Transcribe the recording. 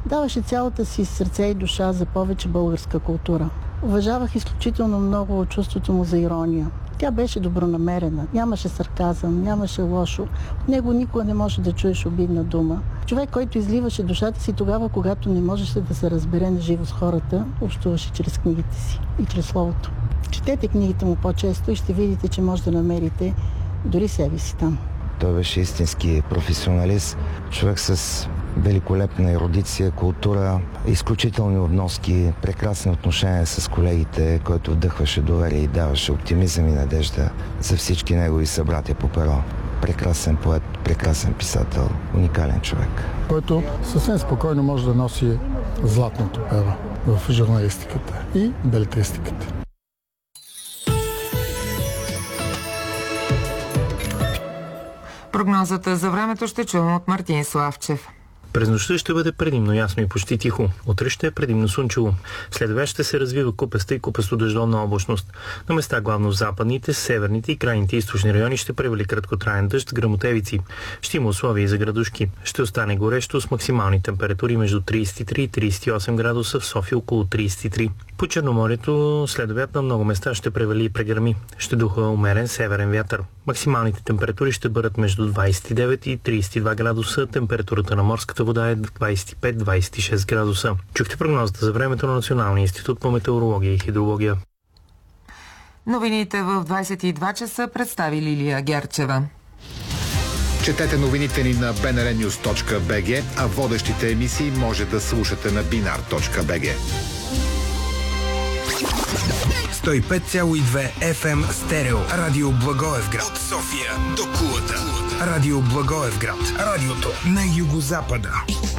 Даваше цялата си сърце и душа за повече българска култура. Уважавах изключително много чувството му за ирония. Тя беше добронамерена, нямаше сарказъм, нямаше лошо. От него никога не може да чуеш обидна дума. Човек, който изливаше душата си тогава, когато не можеше да се разбере на живо с хората, общуваше чрез книгите си и чрез словото. Четете книгите му по-често и ще видите, че може да намерите дори себе си там. Той беше истински професионалист, човек с великолепна ерудиция, култура, изключителни обноски, прекрасни отношения с колегите, който вдъхваше доверие и даваше оптимизъм и надежда за всички негови събратя по перо. Прекрасен поет, прекрасен писател, уникален човек. Който съвсем спокойно може да носи златното перо в журналистиката и белетристиката. Прогнозата за времето ще чувам от Мартин Славчев. През нощта ще бъде предимно ясно и почти тихо. Утре ще е предимно слънчево. След обяд ще се развива купеста и купесто-дъждовна облачност. На места главно в западните, северните и крайните източни райони ще превали краткотраен дъжд с гръмотевици. Ще има условия и за градушки. Ще остане горещо с максимални температури между 33 и 38 градуса, в София около 33. По Черноморието след обяд на много места ще превали и прегърми. Ще духа умерен северен вятър. Максималните температури ще бъдат между 29 и 32 градуса. Температурата на морската вода е 25-26 градуса. Чухте прогнозата за времето на Националния институт по метеорология и хидрология. Новините в 22 часа представи Лилия Герчева. Четете новините ни на bnrnews.bg, а водещите емисии може да слушате на binar.bg. 105,2 FM стерео. Радио Благоевград. От София до Кулата. Радио Благоевград. Радиото на югозапада.